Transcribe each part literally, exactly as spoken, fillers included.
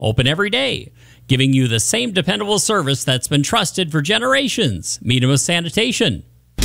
Open every day, giving you the same dependable service that's been trusted for generations. Meet 'em with Sanitation.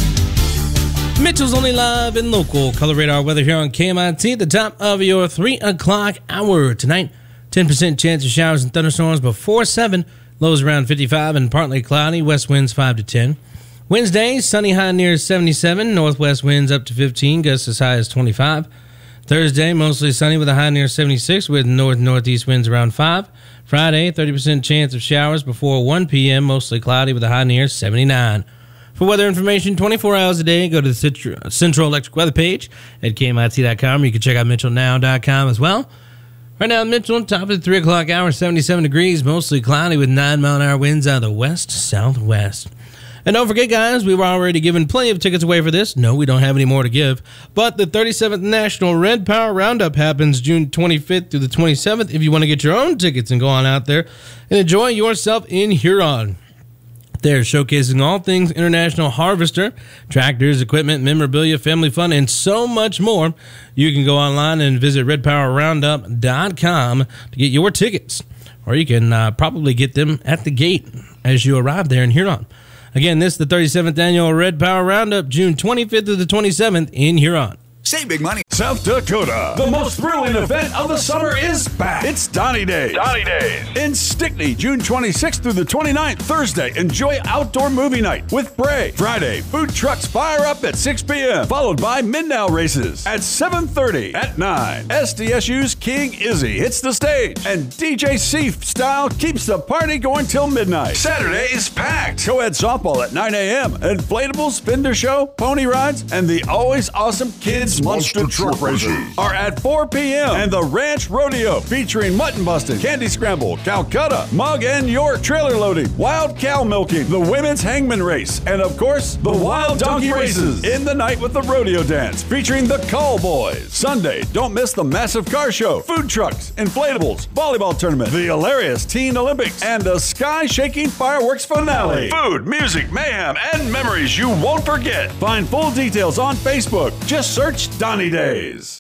Mitchell's Only Live and Local. Color radar weather here on K M I T at the top of your three o'clock hour. Tonight, ten percent chance of showers and thunderstorms before seven. Lows around fifty-five and partly cloudy. West winds five to ten. Wednesday, sunny, high near seventy-seven. Northwest winds up to fifteen. Gusts as high as twenty-five. Thursday, mostly sunny with a high near seventy-six with north-northeast winds around five. Friday, thirty percent chance of showers before one p.m. Mostly cloudy with a high near seventy-nine. For weather information twenty-four hours a day, go to the Central Electric Weather page at K M I T dot com. You can check out Mitchell Now dot com as well. Right now, Mitchell, top of the three o'clock hour, seventy-seven degrees, mostly cloudy with nine mile an hour winds out of the west-southwest. And don't forget, guys, we've already given plenty of tickets away for this. No, we don't have any more to give. But the thirty-seventh National Red Power Roundup happens June twenty-fifth through the twenty-seventh. If you want to get your own tickets and go on out there and enjoy yourself in Huron. They're showcasing all things International Harvester, tractors, equipment, memorabilia, family fun, and so much more. You can go online and visit red power roundup dot com to get your tickets. Or you can uh, probably get them at the gate as you arrive there in Huron. Again, this is the thirty-seventh Annual Red Power Roundup, June twenty-fifth through the twenty-seventh in Huron. Save big money. South Dakota. The most thrilling event of the summer is back. It's Donny Days. Donny Days. In Stickney, June twenty-sixth through the twenty-ninth, Thursday. Enjoy outdoor movie night with Bray. Friday, food trucks fire up at six p.m. Followed by Midnow races at seven thirty. At nine, S D S U's King Izzy hits the stage. And D J Seif style keeps the party going till midnight. Saturday is packed. Co-ed softball at nine a.m. Inflatables, Fender Show, pony rides, and the always awesome Kids Monster, Monster Truck Races are at four p.m. And the Ranch Rodeo featuring mutton busting, candy scramble, Calcutta, mug and York trailer loading, wild cow milking, the women's hangman race, and of course, the wild donkey races in the night with the rodeo dance featuring the Call Boys. Sunday, don't miss the massive car show, food trucks, inflatables, volleyball tournament, the hilarious Teen Olympics, and the sky-shaking fireworks finale. Food, music, mayhem, and memories you won't forget. Find full details on Facebook. Just search Donny Days.